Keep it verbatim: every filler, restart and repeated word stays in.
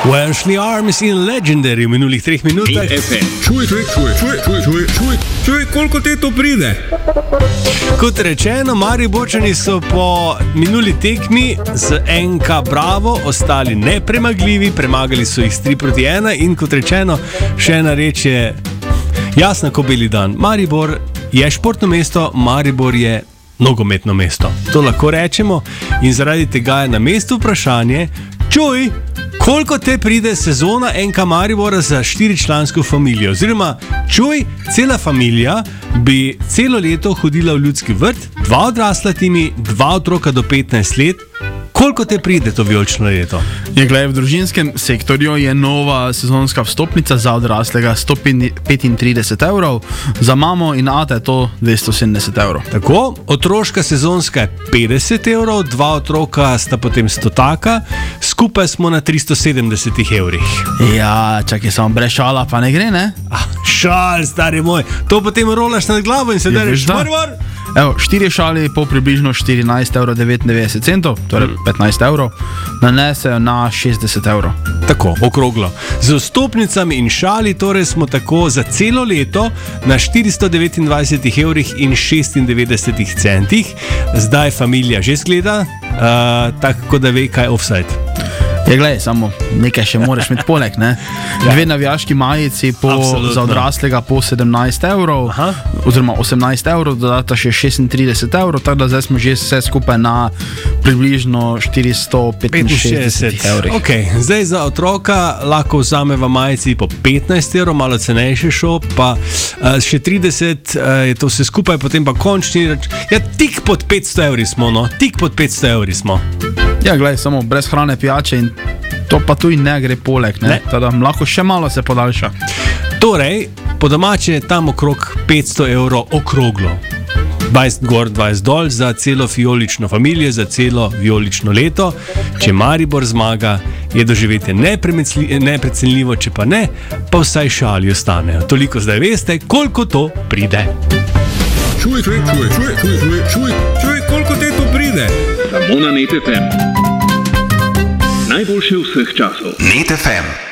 Welshly Arms in Legendary v minulih treh minutah. Čuj, čuj, čuj, čuj, čuj, čuj, čuj, čuj, koliko te to pride? Kot rečeno, Mariborčani so po minuli tekmi z en ka Bravo ostali nepremagljivi, premagali so jih s tri proti ena in kot rečeno, še ena reč je jasna kot beli dan. Maribor je športno mesto, Maribor je nogometno mesto. To lahko rečemo in zaradi tega je na mestu vprašanje, čuj, koliko te pride sezona en ka Maribora za štiričlansko familijo? Oziroma, čuj, cela familija bi celo leto hodila v Ljudski vrt, dva odrasla timi, dva otroka do petnajst let. Koliko te pride to vijolično leto? Je, glede, v družinskem sektorju je nova sezonska vstopnica za odraslega sto petintrideset evrov, za mamo in ate je to dvesto sedemdeset evrov. Tako, otroška sezonska je petdeset evrov, dva otroka sta potem stotaka, skupaj smo na tristo sedemdeset evrih. Ja, čakaj, samo brez šala pa ne gre, ne? Ah, šal, stari moj, to potem rolaš nad glavo in se da reš, Maribor! Evo, štiri šali po približno štirinajst evrov devetindevetdeset centov, torej petnajst evrov, nanesejo na šestdeset evrov. Tako, okroglo. Z vstopnicami in šali torej smo tako za celo leto na štiristo devetindvajset evrih in šestindevetdeset centih. Zdaj familija že zgleda, uh, tako da ve, kaj je offside. Je, glej, samo nekaj še moraš imeti poleg, ne? Dve navijaški majici po, za odraslega po sedemnajst evrov, aha, oziroma osemnajst evrov, dodata še šestintrideset evrov, tako da zdaj smo že vse skupaj na približno štiristo petinšestdeset evrih. Ok, zdaj za otroka lahko vzameva majici po petnajst evrov, malo cenejše šop, pa uh, še trideset uh, je to vse skupaj, potem pa končni rač... Ja, tik pod petsto evri smo, no, tik pod petsto evri smo. Ja, glej, samo brez hrane, pijače in to pa tu in ne gre poleg, ne? ne. Tada lahko še malo se podaljša. Torej, po domače je tam okrog petsto evrov okroglo. dvajset gor, dvajset dol za celo vijolično familijo, za celo vijolično leto. Če Maribor zmaga, je doživetje neprecenljivo, če pa ne, pa vsaj šali ostanejo. Toliko zdaj veste, koliko to pride. Čuj, čuj, čuj, čuj, čuj, čuj, čuj, čuj, koliko te to pride? Samo na Net F M. Najboljše vseh časov. Net F M.